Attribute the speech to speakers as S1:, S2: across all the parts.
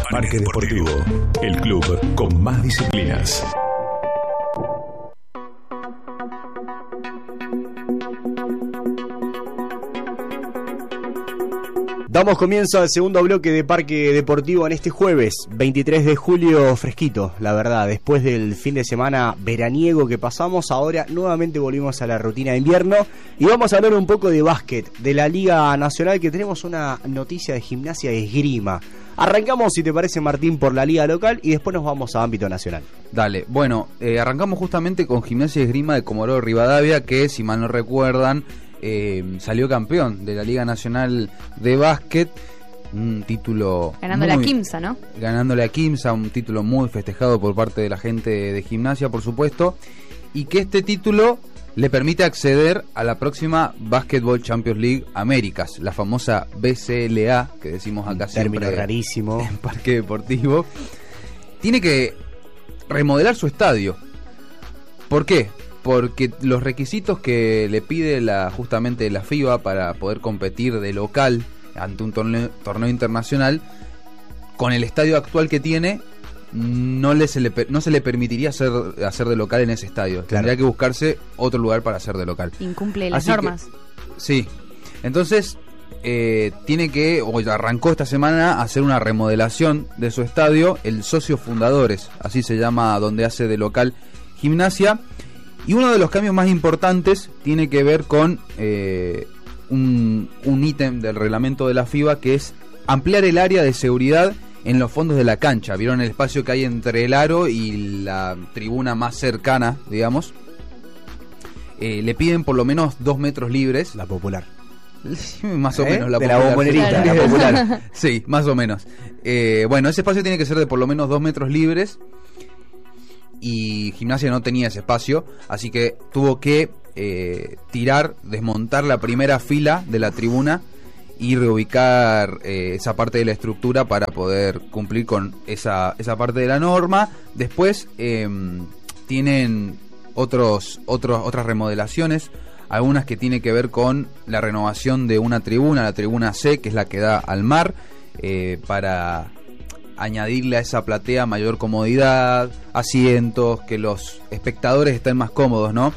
S1: Parque Deportivo, el club con más disciplinas.
S2: Damos comienzo al segundo bloque de Parque Deportivo en este jueves 23 de julio, fresquito, la verdad. Después del fin de semana veraniego que pasamos, ahora nuevamente volvimos a la rutina de invierno y vamos a hablar un poco de básquet, de la Liga Nacional, que tenemos una noticia de Gimnasia y Esgrima. Arrancamos, si te parece, Martín, por la liga local y después nos vamos a ámbito nacional.
S3: Dale, bueno, arrancamos justamente con Gimnasia y Esgrima de Comodoro Rivadavia, que si mal no recuerdan, salió campeón de la Liga Nacional de Básquet, un título
S4: ganándole a Quimsa, ¿no?
S3: Ganándole a Quimsa, un título muy festejado por parte de la gente de Gimnasia, por supuesto, y que este título le permite acceder a la próxima Basketball Champions League Américas, la famosa BCLA, que decimos acá siempre.
S2: Término rarísimo.
S3: En Parque Deportivo. Tiene que remodelar su estadio. ¿Por qué? Porque los requisitos que le pide justamente la FIBA para poder competir de local ante un torneo internacional, con el estadio actual que tiene, no se le permitiría hacer de local en ese estadio. Claro. Tendría que buscarse otro lugar para hacer de local.
S4: Incumple las normas.
S3: Sí. Entonces, arrancó esta semana a hacer una remodelación de su estadio, el Socios Fundadores, así se llama donde hace de local Gimnasia. Y uno de los cambios más importantes tiene que ver con un ítem del reglamento de la FIBA, que es ampliar el área de seguridad en los fondos de la cancha. ¿Vieron el espacio que hay entre el aro y la tribuna más cercana, digamos? Le piden por lo menos 2 metros libres.
S2: La popular.
S3: Más o menos la
S2: de
S3: popular.
S2: La bombonerita, la popular.
S3: Sí, más o menos. Bueno, ese espacio tiene que ser de por lo menos 2 metros libres. Y Gimnasia no tenía ese espacio, así que tuvo que desmontar la primera fila de la tribuna y reubicar esa parte de la estructura para poder cumplir con esa parte de la norma. Después tienen otras remodelaciones, algunas que tienen que ver con la renovación de una tribuna, la tribuna C, que es la que da al mar, para añadirle a esa platea mayor comodidad, asientos, que los espectadores estén más cómodos, ¿no?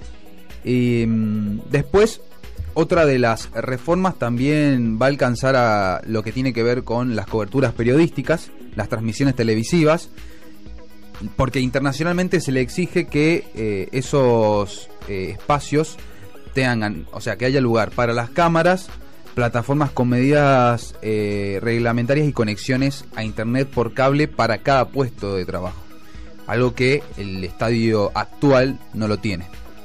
S3: Y después, otra de las reformas también va a alcanzar a lo que tiene que ver con las coberturas periodísticas, las transmisiones televisivas, porque internacionalmente se le exige que esos espacios tengan, o sea, que haya lugar para las cámaras, plataformas con medidas reglamentarias y conexiones a internet por cable para cada puesto de trabajo, algo que el estadio actual no lo tiene.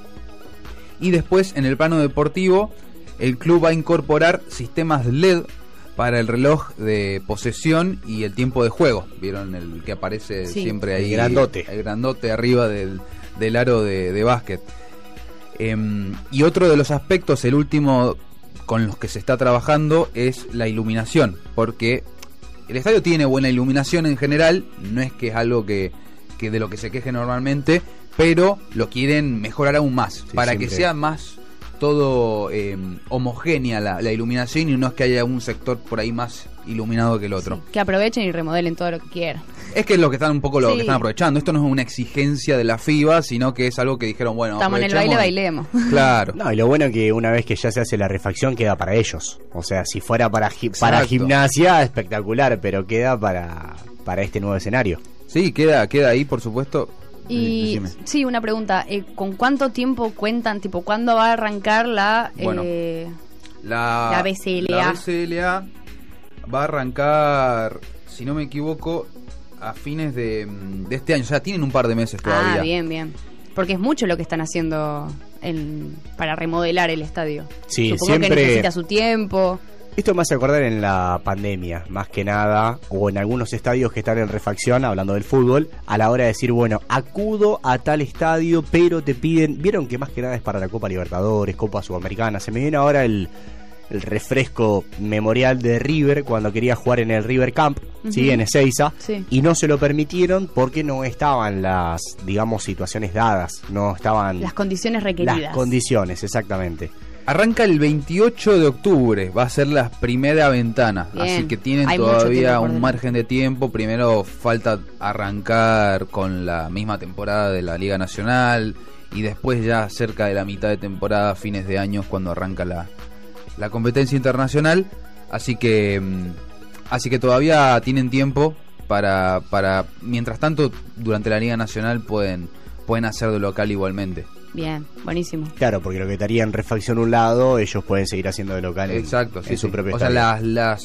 S3: Y después, en el plano deportivo, el club va a incorporar sistemas LED para el reloj de posesión y el tiempo de juego. ¿Vieron el que aparece siempre ahí? El grandote arriba del aro de básquet. Y otro de los aspectos, el último con los que se está trabajando, es la iluminación, porque el estadio tiene buena iluminación en general, no es que es algo que de lo que se queje normalmente, pero lo quieren mejorar aún más, para siempre, que sea más todo homogénea la iluminación, y no es que haya un sector por ahí más iluminado que el otro.
S4: Sí, que aprovechen y remodelen todo lo que quieran.
S3: Es que es lo que están que están aprovechando. Esto no es una exigencia de la FIBA, sino que es algo que dijeron, bueno,
S4: estamos en el baile, bailemos.
S3: Claro.
S2: No, y lo bueno es que una vez que ya se hace la refacción, queda para ellos. O sea, si fuera para Gimnasia, espectacular, pero queda para este nuevo escenario.
S3: Sí, queda ahí, por supuesto.
S4: Y sí, una pregunta, ¿con cuánto tiempo cuentan? Tipo, ¿cuándo va a arrancar la BCLA?
S3: La BCLA va a arrancar, si no me equivoco, a fines de este año. O sea, tienen un par de meses todavía.
S4: Ah, bien. Porque es mucho lo que están haciendo para remodelar el estadio.
S2: Sí,
S4: supongo
S2: siempre
S4: que necesita su tiempo.
S2: Esto me hace acordar en la pandemia, más que nada, o en algunos estadios que están en refacción, hablando del fútbol, a la hora de decir, bueno, acudo a tal estadio, pero te piden, vieron que más que nada es para la Copa Libertadores, Copa Sudamericana. Se me viene ahora el refresco memorial de River cuando quería jugar en el River Camp, ¿sí? En Ezeiza, y no se lo permitieron porque no estaban las, digamos, situaciones dadas, no estaban
S4: las condiciones requeridas.
S2: Las condiciones, exactamente.
S3: Arranca el 28 de octubre, va a ser la primera ventana,
S4: Bien.
S3: así que tienen
S4: Hay mucho
S3: todavía
S4: tiempo por
S3: un
S4: delante.
S3: margen de tiempo. Primero falta arrancar con la misma temporada de la Liga Nacional y después ya cerca de la mitad de temporada, fines de año, cuando arranca la competencia internacional. Así que todavía tienen tiempo para mientras tanto, durante la Liga Nacional pueden hacer de local igualmente.
S4: Bien, buenísimo.
S2: Claro, porque lo que estaría en refacción un lado, ellos pueden seguir haciendo de local
S3: Exacto,
S2: en su propio
S3: O sea,
S2: estadio.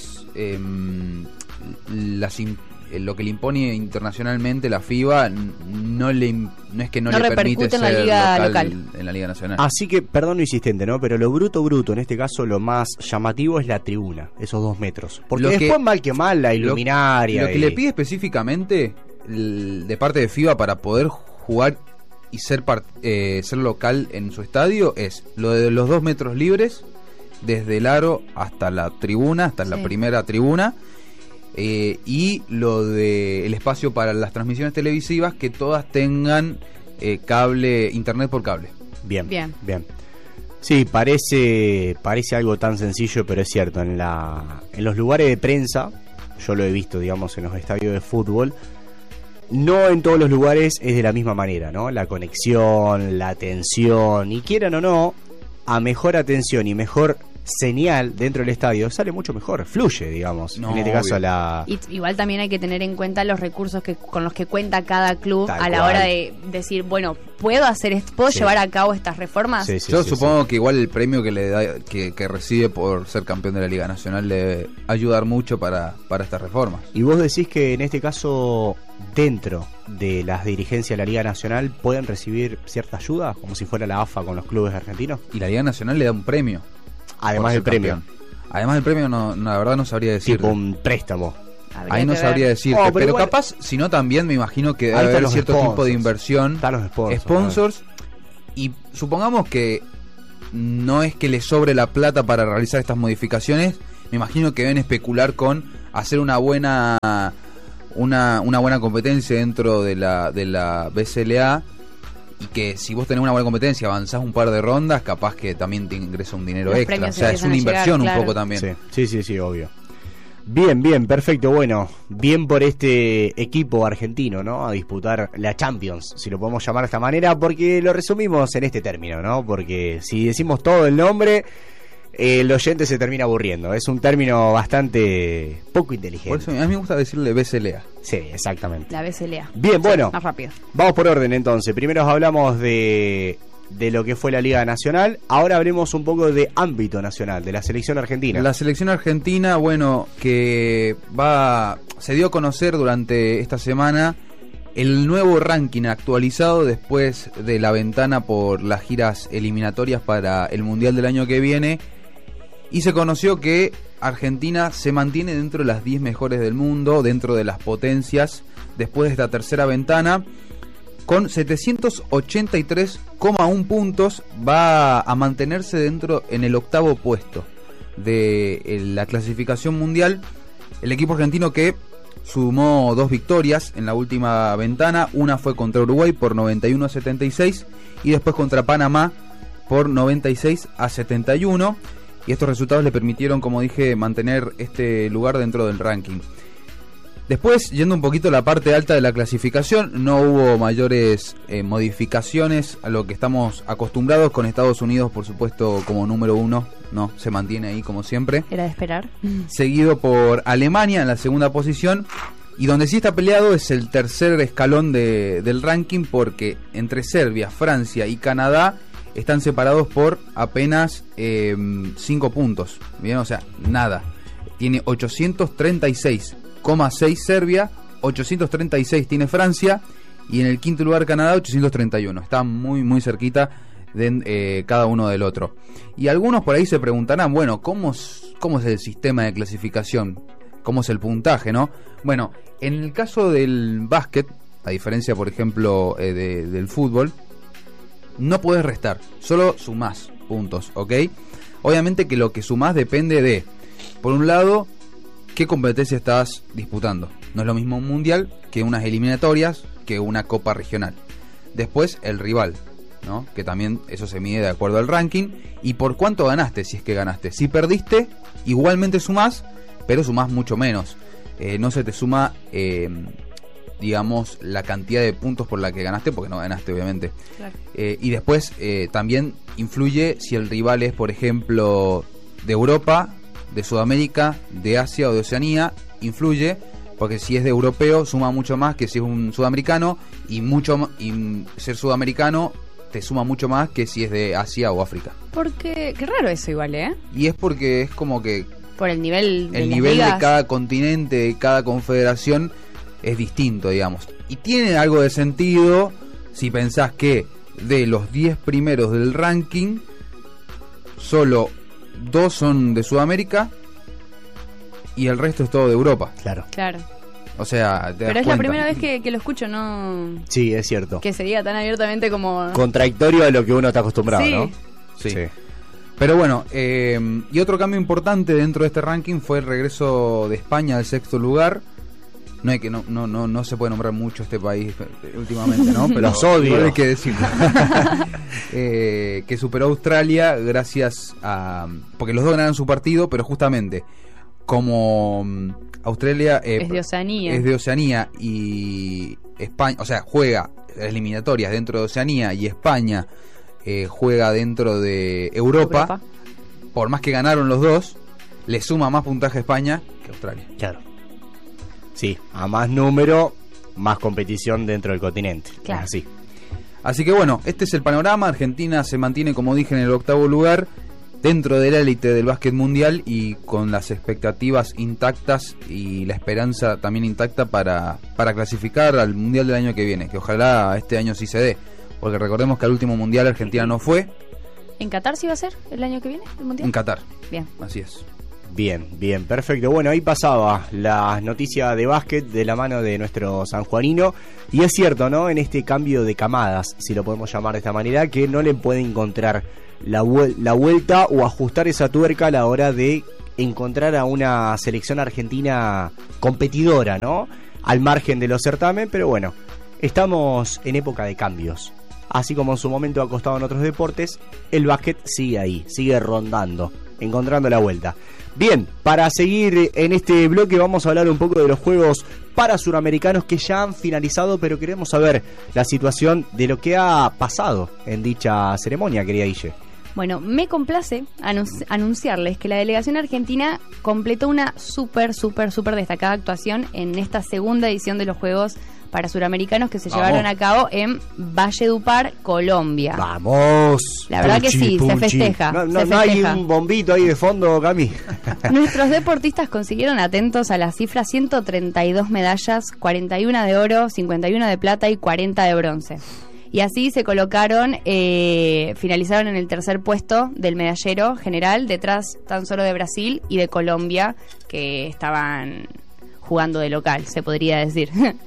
S3: lo que le impone internacionalmente la FIBA no es que no
S4: No
S3: le permite
S4: repercute en la
S3: ser
S4: liga local.
S3: en la Liga Nacional.
S2: Así que, perdón lo insistente, ¿no? Pero lo bruto, en este caso lo más llamativo es la tribuna, esos 2 metros. Porque
S3: Lo que-
S2: después mal que mal, la iluminaria.
S3: Lo que le pide específicamente de parte de FIBA para poder jugar y ser local en su estadio es lo de los 2 metros libres desde el aro hasta la tribuna, hasta la
S4: Sí.
S3: primera tribuna, y lo de el espacio para las transmisiones televisivas, que todas tengan internet por cable.
S2: Bien.
S4: Bien.
S2: Sí, parece algo tan sencillo, pero es cierto. En los lugares de prensa, yo lo he visto, digamos, en los estadios de fútbol. No en todos los lugares es de la misma manera, ¿no? La conexión, la atención, y quieran o no, a mejor atención y mejor señal dentro del estadio sale mucho mejor, fluye, digamos.
S3: No,
S2: en este caso
S3: obvio.
S4: Y igual también hay que tener en cuenta los recursos con los que cuenta cada club
S2: Tal
S4: a la
S2: cual.
S4: hora de decir, bueno, ¿puedo
S2: Sí.
S4: llevar a cabo estas reformas?
S2: Sí, sí,
S3: Yo
S2: sí,
S3: supongo que igual el premio que le da, que recibe por ser campeón de la Liga Nacional, le debe ayudar mucho para estas reformas.
S2: Y vos decís que en este caso, dentro de las dirigencias de la Liga Nacional, pueden recibir cierta ayuda, como si fuera la AFA con los clubes argentinos,
S3: Y la Liga Nacional le da un premio.
S2: además
S3: por
S2: del
S3: ser
S2: premio,
S3: campeón. Además del premio, no, la verdad no sabría decir.
S2: tipo un préstamo.
S4: Habría
S3: Ahí no
S4: que
S3: sabría
S4: ver.
S3: decirte,
S2: Oh, pero
S3: pero
S2: igual-
S3: capaz, si no también me imagino que
S2: Ahí
S3: debe
S2: están
S3: haber
S2: los
S3: cierto tipo de
S2: sponsors.
S3: inversión,
S2: Están los sponsors.
S3: sponsors, y supongamos que no es que le sobre la plata para realizar estas modificaciones, me imagino que deben especular con hacer una buena competencia dentro de la BCLA, y que si vos tenés una buena competencia, avanzás un par de rondas, capaz que también te ingresa un dinero
S4: Los
S3: extra.
S4: premios
S3: O sea, es
S4: empiezan
S3: una
S4: a llegar,
S3: inversión
S4: claro.
S3: un poco también.
S2: Sí, obvio. Bien, perfecto. Bueno, bien por este equipo argentino, ¿no? A disputar la Champions, si lo podemos llamar de esta manera, porque lo resumimos en este término, ¿no? Porque si decimos todo el nombre, el oyente se termina aburriendo. Es un término bastante poco
S3: Por
S2: inteligente.
S3: eso a mí me gusta decirle BCLA.
S2: Sí, exactamente.
S4: La BCLA.
S2: Bien, bueno.
S4: Más rápido.
S2: Vamos por orden entonces. Primero hablamos de lo que fue la Liga Nacional. Ahora hablemos un poco de ámbito nacional, de la selección argentina.
S3: La selección argentina, bueno, que se dio a conocer durante esta semana el nuevo ranking actualizado después de la ventana por las giras eliminatorias para el Mundial del año que viene, y se conoció que Argentina se mantiene dentro de las 10 mejores del mundo, dentro de las potencias, después de esta tercera ventana. Con 783,1 puntos va a mantenerse dentro en el 8º puesto de la clasificación mundial. El equipo argentino que sumó 2 victorias en la última ventana. Una fue contra Uruguay por 91-76 y después contra Panamá por 96-71. Y estos resultados le permitieron, como dije, mantener este lugar dentro del ranking. Después, yendo un poquito a la parte alta de la clasificación, no hubo mayores modificaciones a lo que estamos acostumbrados, con Estados Unidos, por supuesto, como número 1, no, se mantiene ahí como siempre.
S4: Era de esperar.
S3: Seguido por Alemania en la segunda posición, y donde sí está peleado es el tercer escalón del ranking, porque entre Serbia, Francia y Canadá están separados por apenas 5 puntos, bien, o sea, nada. Tiene 836,6 Serbia, 836 tiene Francia, y en el quinto lugar Canadá, 831. Está muy cerquita de cada uno del otro. Y algunos por ahí se preguntarán, bueno, ¿cómo es el sistema de clasificación? ¿Cómo es el puntaje, no? Bueno, en el caso del básquet, a diferencia, por ejemplo, del fútbol, no puedes restar, solo sumás puntos, ¿ok? Obviamente que lo que sumás depende de, por un lado, qué competencia estás disputando. No es lo mismo un mundial que unas eliminatorias, que una copa regional. Después, el rival. ¿no? Que también eso se mide de acuerdo al ranking. Y por cuánto ganaste, si es que ganaste. Si perdiste, igualmente sumás, pero sumás mucho menos. No se te suma, digamos, la cantidad de puntos por la que ganaste, porque no ganaste, obviamente.
S4: Claro.
S3: Y después también influye si el rival es, por ejemplo, de Europa, de Sudamérica, de Asia o de Oceanía. Influye, porque si es de europeo suma mucho más que si es un sudamericano, y ser sudamericano te suma mucho más que si es de Asia o África.
S4: Porque, qué raro eso igual, ¿eh?
S3: Y es porque es como que
S4: Por el nivel de
S3: el
S4: las
S3: nivel de
S4: ligas.
S3: cada continente, de cada confederación es distinto, digamos. Y tiene algo de sentido si pensás que de los 10 primeros del ranking, solo 2 son de Sudamérica y el resto es todo de Europa.
S2: Claro.
S4: Claro.
S3: O sea, te das
S4: Pero es la
S3: cuenta.
S4: primera vez que lo escucho, ¿no?
S2: Sí, es cierto.
S4: Que se diga tan abiertamente como...
S2: Contradictorio a lo que uno está acostumbrado,
S4: Sí.
S2: ¿no?
S3: Sí. Pero bueno, y otro cambio importante dentro de este ranking fue el regreso de España al 6º lugar. No hay que no se puede nombrar mucho este país últimamente, ¿no? Pero
S2: Los odio.
S3: igual hay que decirlo. Que superó a Australia gracias a... Porque los dos ganaron su partido, pero justamente como Australia
S4: Es de Oceanía.
S3: es de Oceanía y España, o sea, juega eliminatorias dentro de Oceanía y España juega dentro de Europa. Por más que ganaron los dos, le suma más puntaje a España que a Australia.
S2: Claro. Sí, a más número, más competición dentro del continente.
S4: Claro.
S2: Es así.
S3: Así que bueno, este es el panorama. Argentina se mantiene, como dije, en el 8º lugar dentro de la élite del básquet mundial y con las expectativas intactas y la esperanza también intacta para clasificar al mundial del año que viene, que ojalá este año sí se dé, porque recordemos que al último mundial Argentina no fue.
S4: ¿En Qatar sí va a ser el año que viene el mundial?
S3: En Qatar.
S4: Bien.
S3: Así es.
S2: Bien, bien, perfecto. Bueno, ahí pasaba las noticias de básquet de la mano de nuestro sanjuanino. Y es cierto, ¿no? En este cambio de camadas, si lo podemos llamar de esta manera, que no le puede encontrar la vuelta o ajustar esa tuerca a la hora de encontrar a una selección argentina competidora, ¿no? Al margen de los certámenes, pero bueno, estamos en época de cambios. Así como en su momento ha costado en otros deportes, el básquet sigue ahí, sigue rondando, encontrando la vuelta. Bien, para seguir en este bloque vamos a hablar un poco de los Juegos Parasurramericanos que ya han finalizado, pero queremos saber la situación de lo que ha pasado en dicha ceremonia, querida Guille.
S4: Bueno, me complace anunciarles que la delegación argentina completó una súper destacada actuación en esta segunda edición de los Juegos Parasurramericanos que se llevaron a cabo en Valledupar, Colombia.
S2: ¡Vamos!
S4: La verdad que sí, se festeja.
S2: No
S4: se
S2: hay
S4: festeja.
S2: un bombito ahí de fondo, Cami.
S4: Nuestros deportistas consiguieron, atentos a la cifra, 132 medallas, 41 de oro, 51 de plata y 40 de bronce. Y así se colocaron, finalizaron en el tercer puesto del medallero general, detrás tan solo de Brasil y de Colombia, que estaban jugando de local, se podría decir.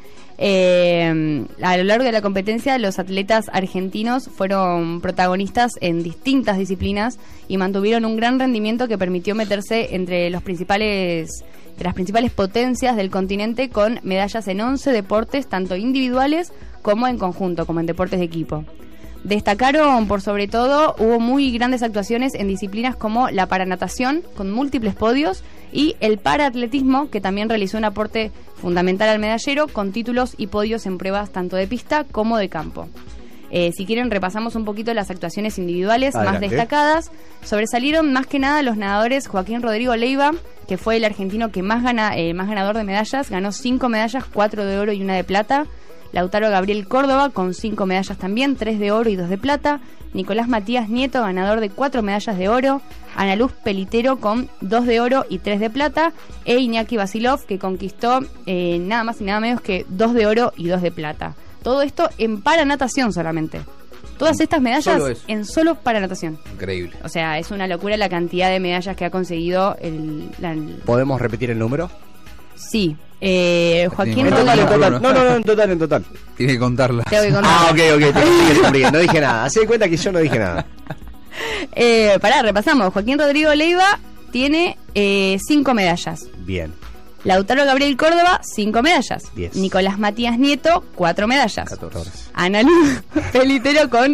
S4: A lo largo de la competencia, los atletas argentinos fueron protagonistas en distintas disciplinas y mantuvieron un gran rendimiento que permitió meterse entre las principales potencias del continente, con medallas en 11 deportes, tanto individuales como en conjunto, como en deportes de equipo. Destacaron, por sobre todo, hubo muy grandes actuaciones en disciplinas como la paranatación, con múltiples podios, y el paraatletismo, que también realizó un aporte fundamental al medallero, con títulos y podios en pruebas tanto de pista como de campo. Si quieren, repasamos un poquito las actuaciones individuales más destacadas. Sobresalieron más que nada los nadadores Joaquín Rodrigo Leiva, que fue el argentino que más ganador de medallas, ganó 5 medallas, 4 de oro y 1 de plata. Lautaro Gabriel Córdoba con 5 medallas también, 3 de oro y 2 de plata. Nicolás Matías Nieto, ganador de 4 medallas de oro. Ana Luz Pelitero con 2 de oro y 3 de plata. E Iñaki Vasilov, que conquistó nada más y nada menos que 2 de oro y 2 de plata. Todo esto en paranatación solamente. Todas estas medallas en solo paranatación.
S3: Increíble.
S4: O sea, es una locura la cantidad de medallas que ha conseguido
S2: ¿Podemos repetir el número?
S4: Sí. Joaquín
S2: Rodríguez. En total.
S3: Tiene que contarla.
S4: Tengo que contar.
S2: Ah, ok. No dije nada. Se da cuenta que yo no dije nada.
S4: Repasamos. Joaquín Rodrigo Leiva tiene 5 medallas.
S2: Bien.
S4: Lautaro Gabriel Córdoba, 5 medallas.
S2: 10.
S4: Nicolás Matías Nieto, 4 medallas.
S2: 14.
S4: Ana Luz Pelitero con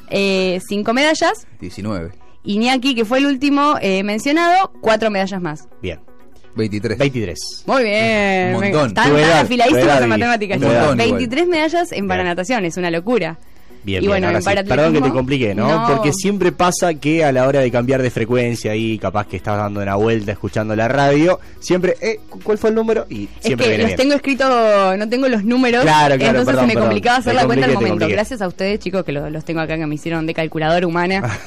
S4: 5 medallas.
S3: 19.
S4: Iñaki, que fue el último mencionado, 4 medallas más.
S2: Bien.
S3: 23.
S2: 23.
S4: Muy bien.
S3: Un montón.
S4: Están
S2: Tu edad,
S4: afiladísimos
S2: tu edad,
S4: en matemáticas.
S3: un montón
S4: 23 medallas en
S2: Bien.
S4: paranatación, es una locura.
S2: Bien,
S4: Y
S2: bien,
S4: bueno,
S2: ahora
S4: en
S2: sí.
S4: paratletismo,
S2: Perdón que te compliqué, ¿no?
S4: no.
S2: Porque siempre pasa que a la hora de cambiar de frecuencia y capaz que estás dando una vuelta escuchando la radio, siempre, ¿cuál fue el número? Y
S4: Es
S2: siempre
S4: que
S2: viene
S4: los
S2: bien.
S4: tengo escritos, no tengo los números,
S2: Claro,
S4: entonces
S2: perdón,
S4: se me
S2: perdón.
S4: complicaba hacer
S2: Te
S4: la cuenta al
S2: compliqué, te
S4: momento.
S2: compliqué.
S4: Gracias a ustedes, chicos, que los tengo acá, que me hicieron de calculadora humana.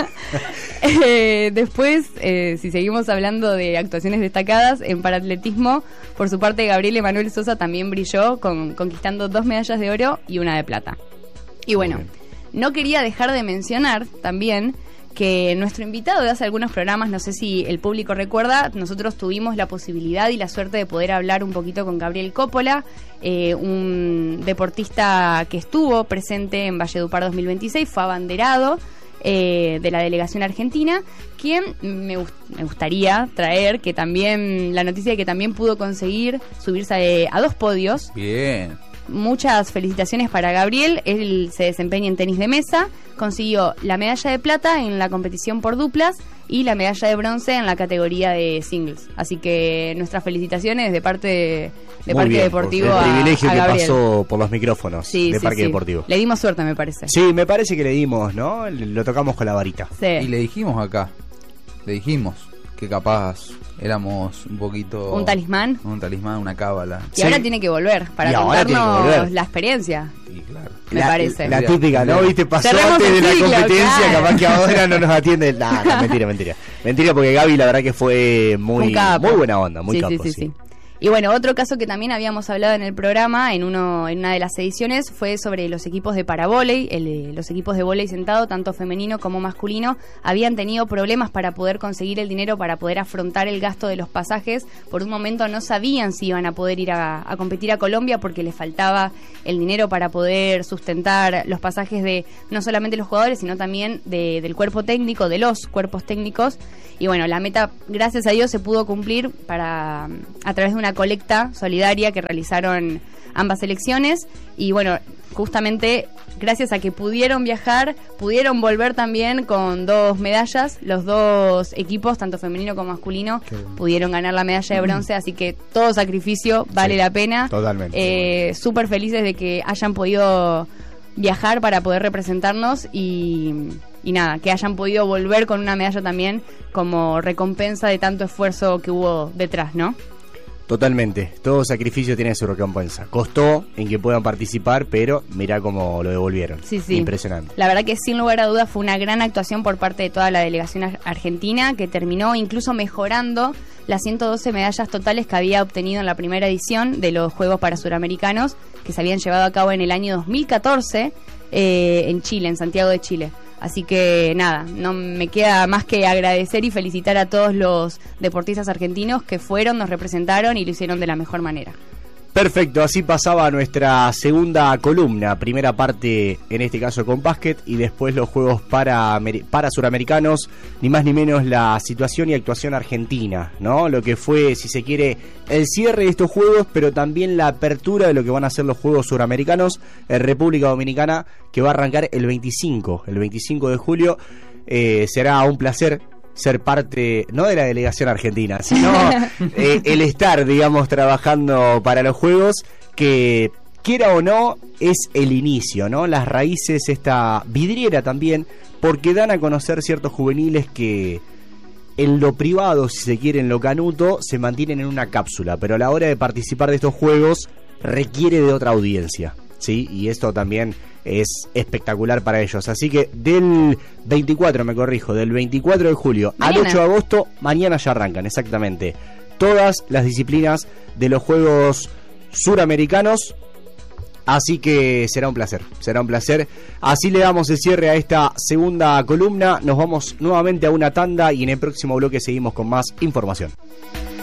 S4: Después, si seguimos hablando de actuaciones destacadas, en paratletismo, por su parte, Gabriel Emanuel Sosa también brilló, conquistando 2 medallas de oro y 1 de plata. Y bueno,
S2: Muy bien.
S4: no quería dejar de mencionar también que nuestro invitado de hace algunos programas, no sé si el público recuerda, nosotros tuvimos la posibilidad y la suerte de poder hablar un poquito con Gabriel Coppola, un deportista que estuvo presente en Valledupar 2026, fue abanderado de la delegación argentina, quien me gustaría traer que también, la noticia de que también pudo conseguir subirse a 2 podios.
S3: Bien.
S4: Muchas felicitaciones para Gabriel. Él se desempeña en tenis de mesa, consiguió la medalla de plata en la competición por duplas y la medalla de bronce en la categoría de singles. Así que nuestras felicitaciones de parte
S2: Muy
S4: Parque
S2: bien,
S4: Deportivo
S2: el privilegio
S4: a
S2: que
S4: Gabriel.
S2: pasó por los micrófonos
S4: Sí,
S2: de
S4: sí,
S2: Parque
S4: sí.
S2: Deportivo.
S4: Le dimos suerte, me parece.
S2: Sí, me parece que le dimos, ¿no? Lo tocamos con la varita.
S4: Sí.
S3: Y le dijimos acá, que capaz éramos un poquito...
S4: Un talismán.
S3: Un talismán, una cábala.
S4: Y
S2: Sí.
S4: ahora tiene que volver para
S2: Y ahora tiene que
S4: contarnos
S2: volver.
S4: la experiencia.
S3: Y claro.
S4: Me parece.
S2: La típica, ¿no? ¿Viste? Pasó
S4: Cerremos
S2: antes
S4: el
S2: de la
S4: ciclo,
S2: competencia,
S4: claro.
S2: capaz que ahora no nos atiende. Nah, no, mentira. Mentira, porque Gaby la verdad que fue muy
S4: Un capo.
S2: muy buena onda, muy
S4: Sí,
S2: capo.
S4: sí. Y bueno, otro caso que también habíamos hablado en el programa, en una de las ediciones, fue sobre los equipos de paravóley. Los equipos de vóley sentado, tanto femenino como masculino, habían tenido problemas para poder conseguir el dinero, para poder afrontar el gasto de los pasajes. Por un momento no sabían si iban a poder ir a competir a Colombia porque les faltaba el dinero para poder sustentar los pasajes de no solamente los jugadores, sino también del cuerpo técnico, de los cuerpos técnicos. Y bueno, la meta, gracias a Dios, se pudo cumplir a través de una colecta solidaria que realizaron ambas selecciones. Y bueno, justamente gracias a que pudieron viajar, pudieron volver también con 2 medallas. Los 2 equipos, tanto femenino como masculino, pudieron ganar la medalla de bronce. Así que todo sacrificio vale
S2: Sí,
S4: la pena.
S2: totalmente.
S4: Súper felices de que hayan podido viajar para poder representarnos y nada, que hayan podido volver con una medalla también como recompensa de tanto esfuerzo que hubo detrás, ¿no?
S2: Totalmente, todo sacrificio tiene su recompensa. Costó en que puedan participar, pero mirá cómo lo devolvieron.
S4: Sí, sí.
S2: Impresionante.
S4: La verdad que sin lugar a dudas fue una gran actuación por parte de toda la delegación argentina, que terminó incluso mejorando las 112 medallas totales que había obtenido en la primera edición de los Juegos para Suramericanos, que se habían llevado a cabo en el año 2014 en Chile, en Santiago de Chile. Así que nada, no me queda más que agradecer y felicitar a todos los deportistas argentinos que fueron, nos representaron y lo hicieron de la mejor manera.
S2: Perfecto, así pasaba nuestra segunda columna, primera parte en este caso con básquet y después los juegos para suramericanos, ni más ni menos la situación y actuación argentina, ¿no? Lo que fue, si se quiere, el cierre de estos juegos, pero también la apertura de lo que van a ser los juegos suramericanos en República Dominicana, que va a arrancar el 25 de julio. Será un placer ser parte, no de la delegación argentina, sino el estar, digamos, trabajando para los Juegos, que quiera o no, es el inicio, ¿no? Las raíces, esta vidriera también, porque dan a conocer ciertos juveniles que en lo privado, si se quiere, en lo canuto, se mantienen en una cápsula, pero a la hora de participar de estos Juegos requiere de otra audiencia, ¿sí? Y esto también es espectacular para ellos. Así que del 24 de julio
S4: mañana.
S2: al 8 de agosto, mañana ya arrancan, exactamente, todas las disciplinas de los Juegos Suramericanos. Así que será un placer. Así le damos el cierre a esta segunda columna. Nos vamos nuevamente a una tanda y en el próximo bloque seguimos con más información.